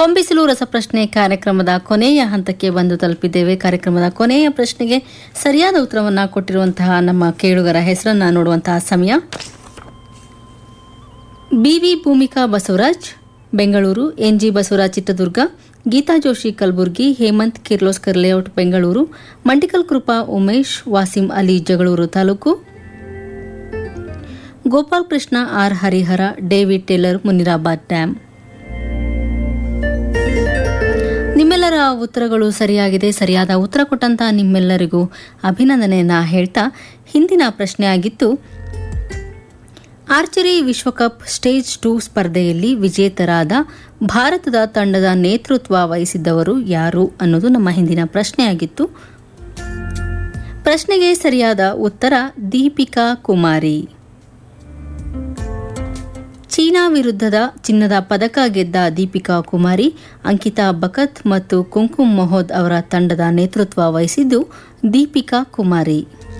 ಹೊಂಬಿಸಿಲು ರಸಪ್ರಶ್ನೆ ಕಾರ್ಯಕ್ರಮದ ಕೊನೆಯ ಹಂತಕ್ಕೆ ಬಂದು ತಲುಪಿದ್ದೇವೆ. ಕಾರ್ಯಕ್ರಮದ ಕೊನೆಯ ಪ್ರಶ್ನೆಗೆ ಸರಿಯಾದ ಉತ್ತರವನ್ನು ಕೊಟ್ಟಿರುವಂತಹ ನಮ್ಮ ಕೇಳುಗರ ಹೆಸರನ್ನ ನೋಡುವಂತಹ ಸಮಯ. B V Bhoomika Basavaraj Bengaluru, NG Basavaraj Chitradurga, Geetha Joshi Kalaburagi, Hemant Kirloskar layout Bengaluru, ಮಂಟಿಕಲ್ ಕೃಪಾ Umesh, Wasim Ali Jagalur taluk, Gopal Krishna R Harihara, David Taylor Munirabad dam. ನಿಮ್ಮೆಲ್ಲರ ಉತ್ತರಗಳು ಸರಿಯಾಗಿದೆ. ಸರಿಯಾದ ಉತ್ತರ ಕೊಟ್ಟಂತ ನಿಮ್ಮೆಲ್ಲರಿಗೂ ಅಭಿನಂದನೆಯನ್ನ ಹೇಳ್ತಾ ಹಿಂದಿನ ಪ್ರಶ್ನೆ ಆಗಿತ್ತು, ಆರ್ಚರಿ ವಿಶ್ವಕಪ್ ಸ್ಟೇಜ್ 2 ಸ್ಪರ್ಧೆಯಲ್ಲಿ ವಿಜೇತರಾದ ಭಾರತದ ತಂಡದ ನೇತೃತ್ವ ವಹಿಸಿದ್ದವರು ಯಾರು ಅನ್ನೋದು ನಮ್ಮ ಹಿಂದಿನ ಪ್ರಶ್ನೆಯಾಗಿತ್ತು. ಪ್ರಶ್ನೆಗೆ ಸರಿಯಾದ ಉತ್ತರ ದೀಪಿಕಾ ಕುಮಾರಿ. ಚೀನಾ ವಿರುದ್ಧದ ಚಿನ್ನದ ಪದಕ ಗೆದ್ದ ದೀಪಿಕಾ ಕುಮಾರಿ, ಅಂಕಿತಾ ಬಕತ್ ಮತ್ತು ಕುಂಕುಮ್ ಮೊಹೋದ್ ಅವರ ತಂಡದ ನೇತೃತ್ವ ವಹಿಸಿದ್ದು ದೀಪಿಕಾ ಕುಮಾರಿ.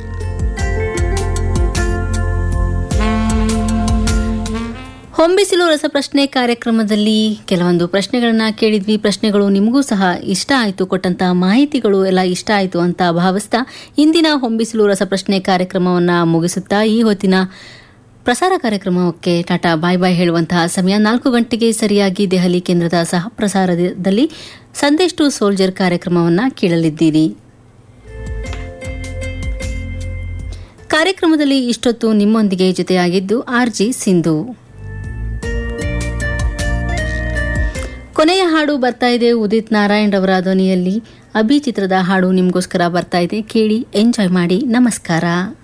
ಹೊಂಬಿಸಿಲು ರಸಪ್ರಶ್ನೆ ಕಾರ್ಯಕ್ರಮದಲ್ಲಿ ಕೆಲವೊಂದು ಪ್ರಶ್ನೆಗಳನ್ನ ಕೇಳಿದ್ವಿ. ಪ್ರಶ್ನೆಗಳು ನಿಮಗೂ ಸಹ ಇಷ್ಟ ಆಯಿತು, ಕೊಟ್ಟಂತ ಮಾಹಿತಿಗಳು ಎಲ್ಲ ಇಷ್ಟ ಆಯಿತು ಅಂತ ಭಾವಿಸ್ತಾ ಇಂದಿನ ಹೊಂಬಿಸಿಲು ರಸಪ್ರಶ್ನೆ ಕಾರ್ಯಕ್ರಮವನ್ನು ಮುಗಿಸುತ್ತಾ ಈ ಹೊತ್ತಿನ ಪ್ರಸಾರ ಕಾರ್ಯಕ್ರಮಕ್ಕೆ ಟಾಟಾ ಬಾಯ್ ಬಾಯ್ ಹೇಳುವಂತಹ ಸಮಯ. 4 ಗಂಟೆಗೆ ಸರಿಯಾಗಿ ದೆಹಲಿ ಕೇಂದ್ರದ ಸಹ ಪ್ರಸಾರದಲ್ಲಿ ಸಂದೇಶ್ ಟು ಸೋಲ್ಜರ್ ಕಾರ್ಯಕ್ರಮವನ್ನು ಕೇಳಲಿದ್ದೀರಿ. ಕಾರ್ಯಕ್ರಮದಲ್ಲಿ ಇಷ್ಟೊತ್ತು ನಿಮ್ಮೊಂದಿಗೆ ಜೊತೆಯಾಗಿದ್ದು ಆರ್ಜಿ ಸಿಂಧು. ಕೊನೆಯ ಹಾಡು ಬರ್ತಾ ಇದೆ ಉದಿತ್ ನಾರಾಯಣ್ ಅವರ ಧ್ವನಿಯಲ್ಲಿ. ಅಭಿ ಚಿತ್ರದ ಹಾಡು ನಿಮಗೋಸ್ಕರ ಬರ್ತಾ ಇದೆ, ಕೇಳಿ ಎಂಜಾಯ್ ಮಾಡಿ. ನಮಸ್ಕಾರ.